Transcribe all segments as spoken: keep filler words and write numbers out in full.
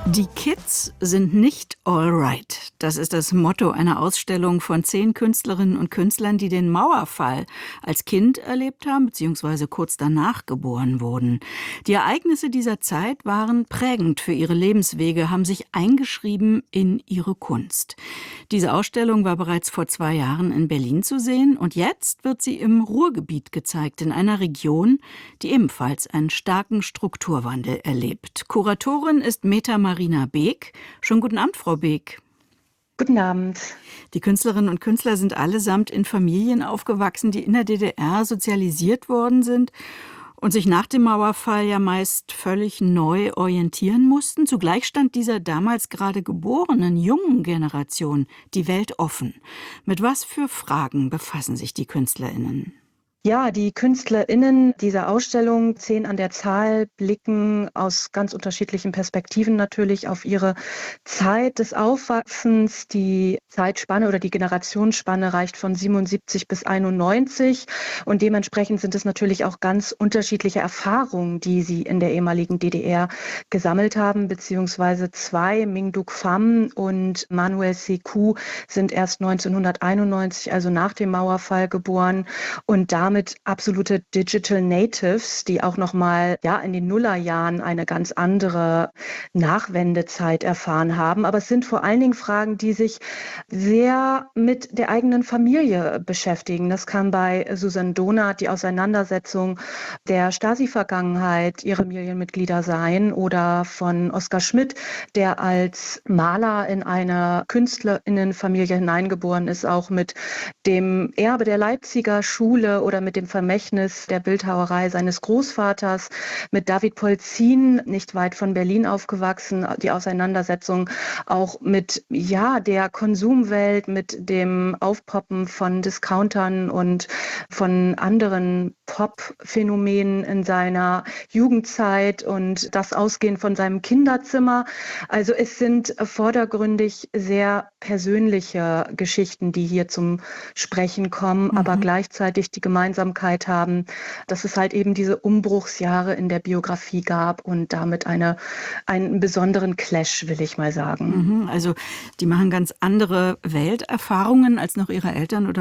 Die Kids sind nicht all right. Das ist das Motto einer Ausstellung von zehn Künstlerinnen und Künstlern, die den Mauerfall als Kind erlebt haben bzw. kurz danach geboren wurden. Die Ereignisse dieser Zeit waren prägend für ihre Lebenswege, haben sich eingeschrieben in ihre Kunst. Diese Ausstellung war bereits vor zwei Jahren in Berlin zu sehen und jetzt wird sie im Ruhrgebiet gezeigt, in einer Region, die ebenfalls einen starken Strukturwandel erlebt. Kuratorin ist Meta Marina Beek. Schönen guten Abend, Frau Beek. Guten Abend. Die Künstlerinnen und Künstler sind allesamt in Familien aufgewachsen, die in der D D R sozialisiert worden sind und sich nach dem Mauerfall ja meist völlig neu orientieren mussten. Zugleich stand dieser damals gerade geborenen jungen Generation die Welt offen. Mit was für Fragen befassen sich die KünstlerInnen? Ja, die KünstlerInnen dieser Ausstellung, zehn an der Zahl, blicken aus ganz unterschiedlichen Perspektiven natürlich auf ihre Zeit des Aufwachsens. Die Zeitspanne oder die Generationsspanne reicht von siebenundsiebzig bis einundneunzig und dementsprechend sind es natürlich auch ganz unterschiedliche Erfahrungen, die sie in der ehemaligen D D R gesammelt haben, beziehungsweise zwei, Minh Duc Pham und Manuel Sekou, sind erst neunzehnhunderteinundneunzig, also nach dem Mauerfall, geboren und damit absolute Digital Natives, die auch nochmal ja, in den Nullerjahren eine ganz andere Nachwendezeit erfahren haben. Aber es sind vor allen Dingen Fragen, die sich sehr mit der eigenen Familie beschäftigen. Das kann bei Susan Donath die Auseinandersetzung der Stasi-Vergangenheit ihrer Familienmitglieder sein oder von Oskar Schmidt, der als Maler in eine KünstlerInnenfamilie hineingeboren ist, auch mit dem Erbe der Leipziger Schule oder mit dem Vermächtnis der Bildhauerei seines Großvaters, mit David Polzin, nicht weit von Berlin aufgewachsen, die Auseinandersetzung auch mit ja, der Konsumwelt, mit dem Aufpoppen von Discountern und von anderen Pop-Phänomenen in seiner Jugendzeit und das Ausgehen von seinem Kinderzimmer. Also es sind vordergründig sehr persönliche Geschichten, die hier zum Sprechen kommen, Mhm. aber gleichzeitig die Gemeinsamkeit haben, dass es halt eben diese Umbruchsjahre in der Biografie gab und damit eine, einen besonderen Clash, will ich mal sagen. Mhm, also die machen ganz andere Welterfahrungen als noch ihre Eltern- oder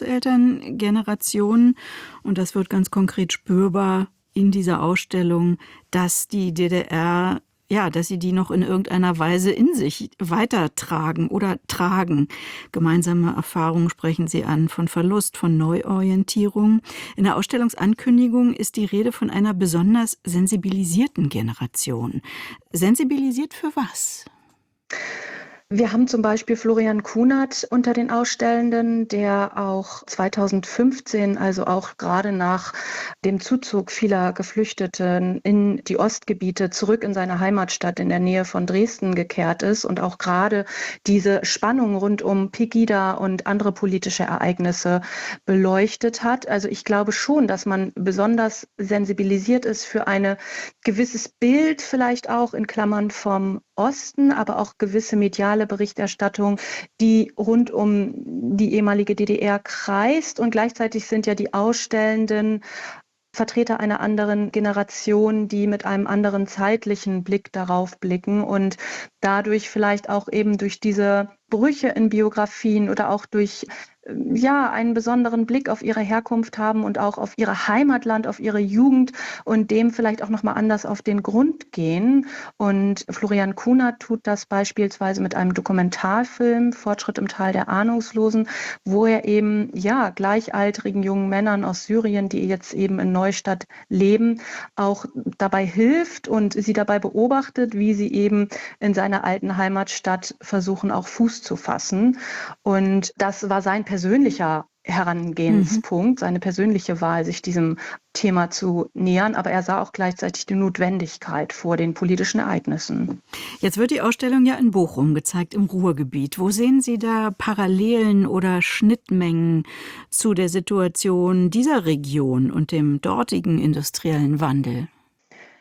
Großelterngenerationen. Und das wird ganz konkret spürbar in dieser Ausstellung, dass die D D R, ja, dass sie die noch in irgendeiner Weise in sich weitertragen oder tragen. Gemeinsame Erfahrungen sprechen sie an, von Verlust, von Neuorientierung. In der Ausstellungsankündigung ist die Rede von einer besonders sensibilisierten Generation. Sensibilisiert für was? Wir haben zum Beispiel Florian Kunert unter den Ausstellenden, der auch zweitausendfünfzehn, also auch gerade nach dem Zuzug vieler Geflüchteten in die Ostgebiete zurück in seine Heimatstadt in der Nähe von Dresden gekehrt ist und auch gerade diese Spannung rund um Pegida und andere politische Ereignisse beleuchtet hat. Also ich glaube schon, dass man besonders sensibilisiert ist für ein gewisses Bild, vielleicht auch in Klammern vom Osten, aber auch gewisse mediale Berichterstattung, die rund um die ehemalige D D R kreist. Und gleichzeitig sind ja die Ausstellenden Vertreter einer anderen Generation, die mit einem anderen zeitlichen Blick darauf blicken und dadurch vielleicht auch eben durch diese Brüche in Biografien oder auch durch ja, einen besonderen Blick auf ihre Herkunft haben und auch auf ihr Heimatland, auf ihre Jugend und dem vielleicht auch nochmal anders auf den Grund gehen. Und Florian Kunert tut das beispielsweise mit einem Dokumentarfilm, Fortschritt im Tal der Ahnungslosen, wo er eben, ja, gleichaltrigen jungen Männern aus Syrien, die jetzt eben in Neustadt leben, auch dabei hilft und sie dabei beobachtet, wie sie eben in seiner alten Heimatstadt versuchen, auch Fuß zu fassen. Und das war sein persönlicher Herangehenspunkt, seine persönliche Wahl, sich diesem Thema zu nähern. Aber er sah auch gleichzeitig die Notwendigkeit vor den politischen Ereignissen. Jetzt wird die Ausstellung ja in Bochum gezeigt, im Ruhrgebiet. Wo sehen Sie da Parallelen oder Schnittmengen zu der Situation dieser Region und dem dortigen industriellen Wandel?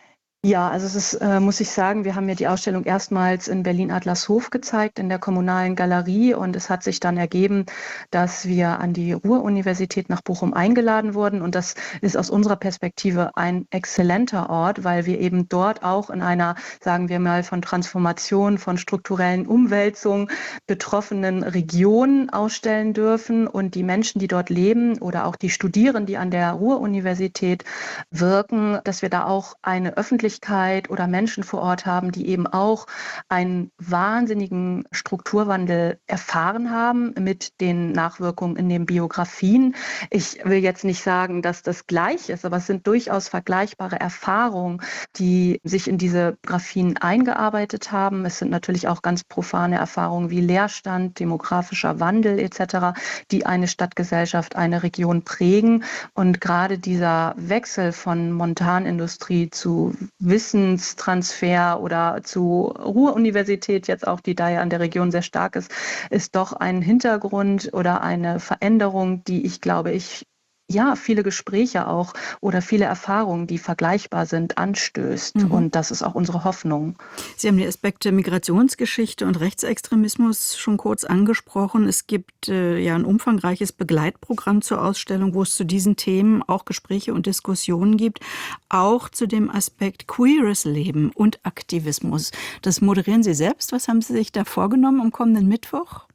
Ja, also es ist, äh, muss ich sagen, wir haben ja die Ausstellung erstmals in Berlin-Adlershof gezeigt, in der kommunalen Galerie. Und es hat sich dann ergeben, dass wir an die Ruhr-Universität nach Bochum eingeladen wurden. Und das ist aus unserer Perspektive ein exzellenter Ort, weil wir eben dort auch in einer, sagen wir mal, von Transformation, von strukturellen Umwälzungen betroffenen Region ausstellen dürfen. Und die Menschen, die dort leben oder auch die Studierenden, die an der Ruhr-Universität wirken, dass wir da auch eine Öffentlichkeit oder Menschen vor Ort haben, die eben auch einen wahnsinnigen Strukturwandel erfahren haben mit den Nachwirkungen in den Biografien. Ich will jetzt nicht sagen, dass das gleich ist, aber es sind durchaus vergleichbare Erfahrungen, die sich in diese Biografien eingearbeitet haben. Es sind natürlich auch ganz profane Erfahrungen wie Leerstand, demografischer Wandel et cetera, die eine Stadtgesellschaft, eine Region prägen. Und gerade dieser Wechsel von Montanindustrie zu Wissenstransfer oder zu Ruhr-Universität, jetzt auch, die da ja an der Region sehr stark ist, ist doch ein Hintergrund oder eine Veränderung, die ich glaube, ich ja, viele Gespräche auch oder viele Erfahrungen, die vergleichbar sind, anstößt. Mhm. Und das ist auch unsere Hoffnung. Sie haben die Aspekte Migrationsgeschichte und Rechtsextremismus schon kurz angesprochen. Es gibt äh, ja ein umfangreiches Begleitprogramm zur Ausstellung, wo es zu diesen Themen auch Gespräche und Diskussionen gibt, auch zu dem Aspekt queeres Leben und Aktivismus. Das moderieren Sie selbst. Was haben Sie sich da vorgenommen am kommenden Mittwoch?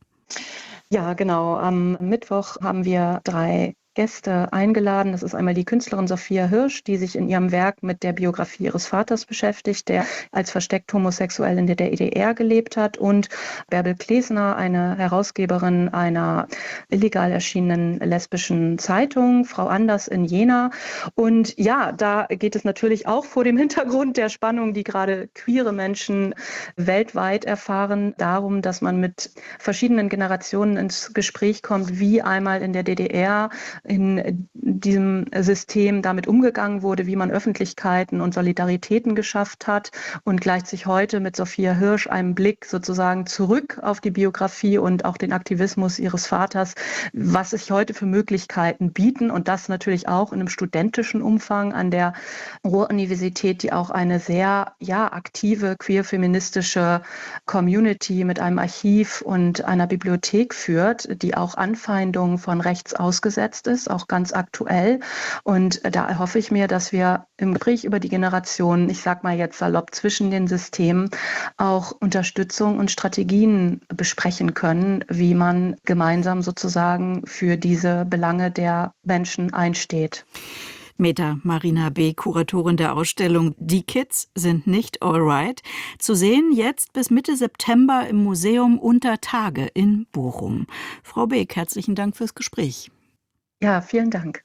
Ja, genau. Am Mittwoch haben wir drei Gäste eingeladen. Das ist einmal die Künstlerin Sophia Hirsch, die sich in ihrem Werk mit der Biografie ihres Vaters beschäftigt, der als versteckt homosexuell in der D D R gelebt hat, und Bärbel Klesner, eine Herausgeberin einer illegal erschienenen lesbischen Zeitung, Frau Anders in Jena. Und ja, da geht es natürlich auch vor dem Hintergrund der Spannung, die gerade queere Menschen weltweit erfahren, darum, dass man mit verschiedenen Generationen ins Gespräch kommt, wie einmal in der D D R in diesem System damit umgegangen wurde, wie man Öffentlichkeiten und Solidaritäten geschafft hat, und gleichzeitig heute mit Sophia Hirsch einen Blick sozusagen zurück auf die Biografie und auch den Aktivismus ihres Vaters, was sich heute für Möglichkeiten bieten, und das natürlich auch in einem studentischen Umfang an der Ruhr-Universität, die auch eine sehr ja, aktive queer-feministische Community mit einem Archiv und einer Bibliothek führt, die auch Anfeindungen von rechts ausgesetzt ist, auch ganz aktuell. Und da erhoffe ich mir, dass wir im Gespräch über die Generationen, ich sag mal jetzt salopp zwischen den Systemen, auch Unterstützung und Strategien besprechen können, wie man gemeinsam sozusagen für diese Belange der Menschen einsteht. Meta Marina B., Kuratorin der Ausstellung Die Kids sind nicht alright. Zu sehen jetzt bis Mitte September im Museum Unter Tage in Bochum. Frau Beek, herzlichen Dank fürs Gespräch. Ja, vielen Dank.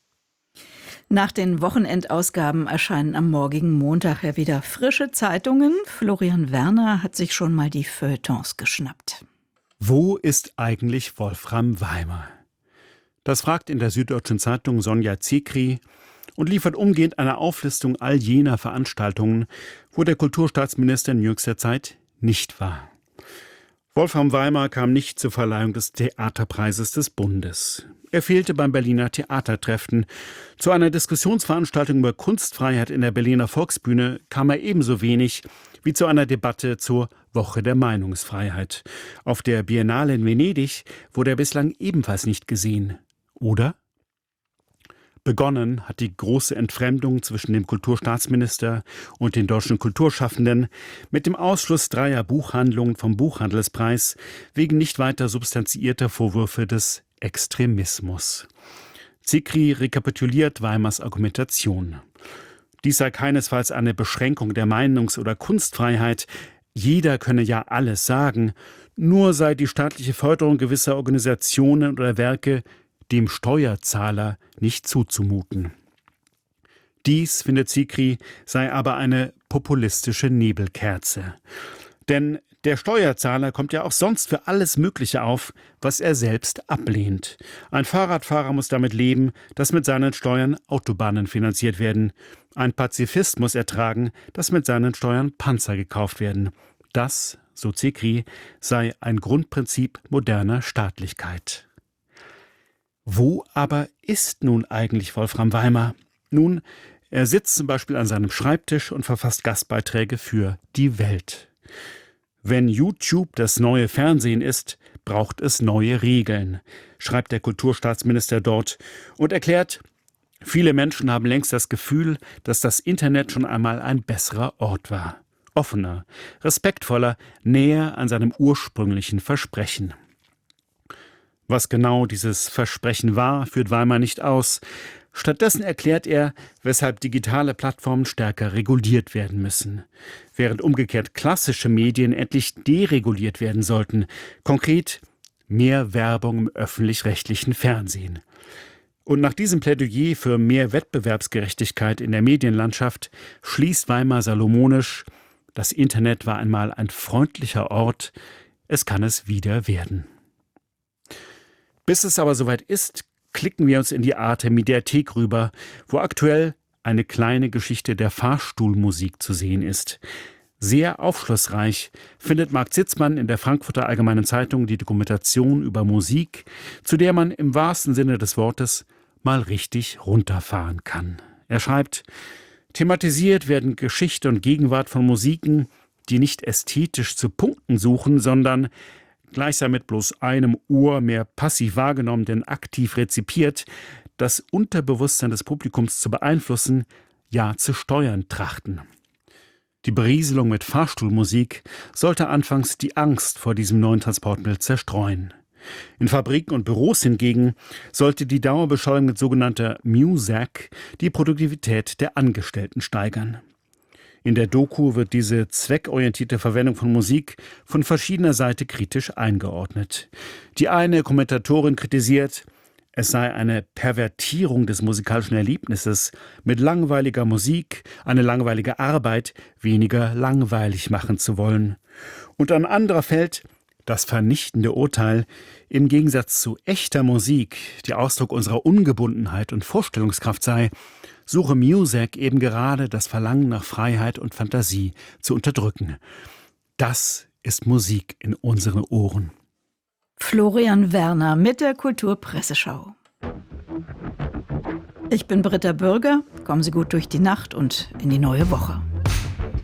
Nach den Wochenendausgaben erscheinen am morgigen Montag ja wieder frische Zeitungen. Florian Werner hat sich schon mal die Feuilletons geschnappt. Wo ist eigentlich Wolfram Weimer? Das fragt in der Süddeutschen Zeitung Sonja Zikri und liefert umgehend eine Auflistung all jener Veranstaltungen, wo der Kulturstaatsminister in jüngster Zeit nicht war. Wolfram Weimer kam nicht zur Verleihung des Theaterpreises des Bundes. Er fehlte beim Berliner Theatertreffen. Zu einer Diskussionsveranstaltung über Kunstfreiheit in der Berliner Volksbühne kam er ebenso wenig wie zu einer Debatte zur Woche der Meinungsfreiheit. Auf der Biennale in Venedig wurde er bislang ebenfalls nicht gesehen. Oder? Begonnen hat die große Entfremdung zwischen dem Kulturstaatsminister und den deutschen Kulturschaffenden mit dem Ausschluss dreier Buchhandlungen vom Buchhandelspreis wegen nicht weiter substanziierter Vorwürfe des Extremismus. Zikri rekapituliert Weimars Argumentation. Dies sei keinesfalls eine Beschränkung der Meinungs- oder Kunstfreiheit. Jeder könne ja alles sagen, nur sei die staatliche Förderung gewisser Organisationen oder Werke dem Steuerzahler nicht zuzumuten. Dies, findet Zikri, sei aber eine populistische Nebelkerze. Denn der Steuerzahler kommt ja auch sonst für alles Mögliche auf, was er selbst ablehnt. Ein Fahrradfahrer muss damit leben, dass mit seinen Steuern Autobahnen finanziert werden. Ein Pazifist muss ertragen, dass mit seinen Steuern Panzer gekauft werden. Das, so Zikri, sei ein Grundprinzip moderner Staatlichkeit. Wo aber ist nun eigentlich Wolfram Weimer? Nun, Er sitzt zum Beispiel an seinem Schreibtisch und verfasst Gastbeiträge für Die Welt. Wenn YouTube das neue Fernsehen ist, braucht es neue Regeln, schreibt der Kulturstaatsminister dort und erklärt, viele Menschen haben längst das Gefühl, dass das Internet schon einmal ein besserer Ort war. Offener, respektvoller, näher an seinem ursprünglichen Versprechen. Was genau dieses Versprechen war, führt Weimar nicht aus. Stattdessen erklärt er, weshalb digitale Plattformen stärker reguliert werden müssen, während umgekehrt klassische Medien endlich dereguliert werden sollten. Konkret mehr Werbung im öffentlich-rechtlichen Fernsehen. Und nach diesem Plädoyer für mehr Wettbewerbsgerechtigkeit in der Medienlandschaft schließt Weimar salomonisch: Das Internet war einmal ein freundlicher Ort, es kann es wieder werden. Bis es aber soweit ist, klicken wir uns in die Arte-Mediathek rüber, wo aktuell eine kleine Geschichte der Fahrstuhlmusik zu sehen ist. Sehr aufschlussreich findet Marc Zitzmann in der Frankfurter Allgemeinen Zeitung die Dokumentation über Musik, zu der man im wahrsten Sinne des Wortes mal richtig runterfahren kann. Er schreibt: Thematisiert werden Geschichte und Gegenwart von Musiken, die nicht ästhetisch zu punkten suchen, sondern gleichsam mit bloß einem Ohr mehr passiv wahrgenommen denn aktiv rezipiert, das Unterbewusstsein des Publikums zu beeinflussen, ja zu steuern trachten. Die Berieselung mit Fahrstuhlmusik sollte anfangs die Angst vor diesem neuen Transportmittel zerstreuen. In Fabriken und Büros hingegen sollte die Dauerbeschallung mit sogenannter Muzak die Produktivität der Angestellten steigern. In der Doku wird diese zweckorientierte Verwendung von Musik von verschiedener Seite kritisch eingeordnet. Die eine Kommentatorin kritisiert, es sei eine Pervertierung des musikalischen Erlebnisses, mit langweiliger Musik eine langweilige Arbeit weniger langweilig machen zu wollen. Und an anderer fällt das vernichtende Urteil: Im Gegensatz zu echter Musik, die Ausdruck unserer Ungebundenheit und Vorstellungskraft sei, suche Muzak eben gerade das Verlangen nach Freiheit und Fantasie zu unterdrücken. Das ist Musik in unseren Ohren. Florian Werner mit der Kulturpresseschau. Ich bin Britta Bürger. Kommen Sie gut durch die Nacht und in die neue Woche.